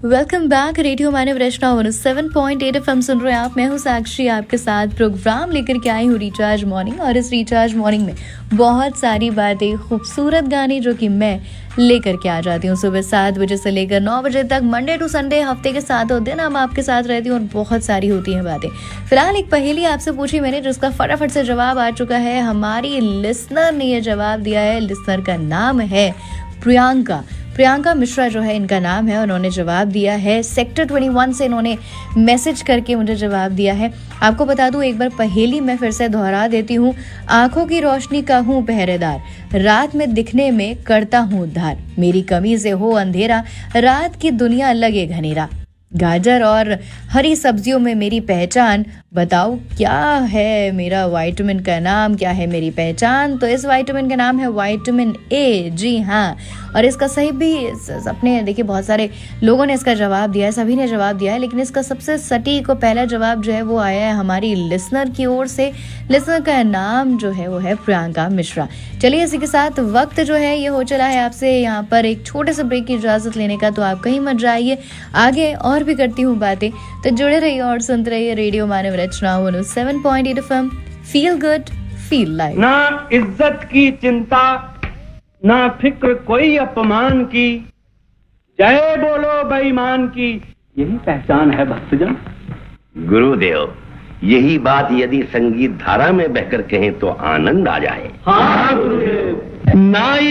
Welcome back. Radio मानव रचना 107.8 FM सुन रहे हैं आप। मैं हूँ साक्षी, आपके साथ प्रोग्राम लेकर के आई हूँ रिचार्ज मॉर्निंग। और इस रिचार्ज मॉर्निंग में बहुत सारी बातें, खूबसूरत गाने जो कि मैं लेकर के आ जाती हूँ सुबह 7 बजे से लेकर 9 बजे तक, मंडे टू संडे, हफ्ते के 7 दिन हम आपके साथ रहती हूँ और बहुत सारी होती हैं बातें। फिलहाल एक पहेली आपसे पूछी मैंने, जिसका फटाफट से जवाब आ चुका है। हमारी लिसनर ने यह जवाब दिया है। लिसनर का नाम है प्रियंका मिश्रा जो है इनका नाम है। उन्होंने जवाब दिया है सेक्टर 21 से, इन्होंने मैसेज करके मुझे जवाब दिया है। आपको बता दूं, एक बार पहेली मैं फिर से दोहरा देती हूँ। आंखों की रोशनी का हूँ पहरेदार, रात में दिखने में करता हूँ उद्धार, मेरी कमी से हो अंधेरा, रात की दुनिया लगे घनेरा, गाजर और हरी सब्जियों में मेरी पहचान, बताओ क्या है मेरा विटामिन का नाम, क्या है मेरी पहचान। तो इस विटामिन का नाम है विटामिन ए। जी हाँ, और इसका सही भी अपने देखिए बहुत सारे लोगों ने इसका जवाब दिया है, सभी ने जवाब दिया है, लेकिन इसका सबसे सटीक और पहला जवाब जो है वो आया है हमारी लिसनर की ओर से। लिसनर का नाम जो है वो है प्रियंका मिश्रा। चलिए, इसी के साथ वक्त जो है ये हो चला है आपसे यहाँ पर एक छोटे से ब्रेक की इजाजत लेने का, तो आप कहीं मत जाइए, आगे और भी करती हूँ बातें। तो जुड़े रहिए और सुनते रहिए रेडियो मानव रचना 107.8 FM। Feel good, feel live. ना इज्जत की चिंता, ना फिक्र कोई अपमान की, जय बोलो बेईमान की, यही पहचान है भक्तजन। गुरुदेव, यही बात यदि संगीत धारा में बहकर कहें तो आनंद आ जाए। हाँ गुरुदेव। ना